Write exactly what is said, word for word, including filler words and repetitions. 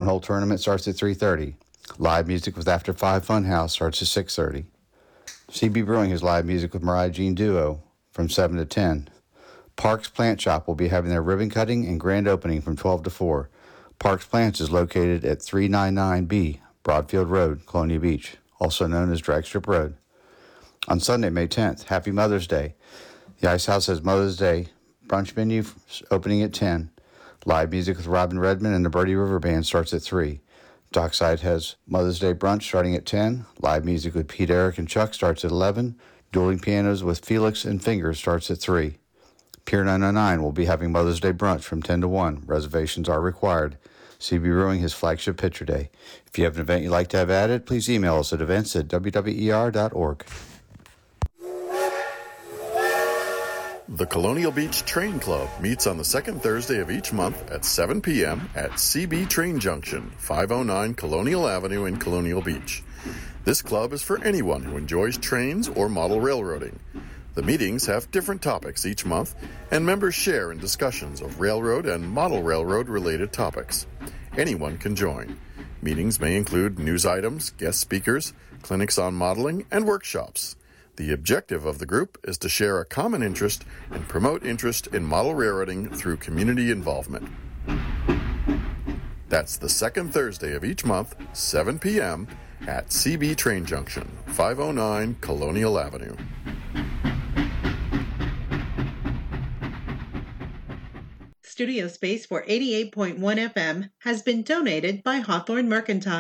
Cornhole Tournament starts at three thirty. Live music with After five Funhouse starts at six thirty. C B Brewing has live music with Mariah Jean Duo from seven to ten. Parks Plant Shop will be having their ribbon cutting and grand opening from twelve to four. Parks Plants is located at three ninety-nine B Broadfield Road, Colonia Beach, also known as Drag Strip Road. On Sunday, May tenth, Happy Mother's Day. The Ice House has Mother's Day brunch menu opening at ten. Live music with Robin Redmond and the Birdie River Band starts at three. Dockside has Mother's Day brunch starting at ten. Live music with Pete, Eric, and Chuck starts at eleven. Dueling pianos with Felix and Fingers starts at three. Pier nine oh nine will be having Mother's Day brunch from ten to one. Reservations are required. C B Brewing his flagship Picture Day. If you have an event you'd like to have added, please email us at events at w w e r dot org. The Colonial Beach Train Club meets on the second Thursday of each month at seven p.m. at C B Train Junction, five oh nine Colonial Avenue in Colonial Beach. This club is for anyone who enjoys trains or model railroading. The meetings have different topics each month, and members share in discussions of railroad and model railroad-related topics. Anyone can join. Meetings may include news items, guest speakers, clinics on modeling, and workshops. The objective of the group is to share a common interest and promote interest in model railroading through community involvement. That's the second Thursday of each month, seven p.m. at C B Train Junction, five oh nine Colonial Avenue. Studio space for eighty-eight point one F M has been donated by Hawthorne Mercantile.